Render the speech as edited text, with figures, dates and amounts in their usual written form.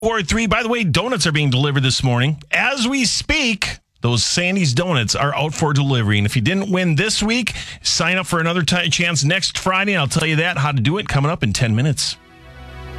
Or 3. By the way, donuts are being delivered this morning. As we speak, those Sandy's Donuts are out for delivery. And if you didn't win this week, sign up for another chance next Friday. And I'll tell you how to do it coming up in 10 minutes.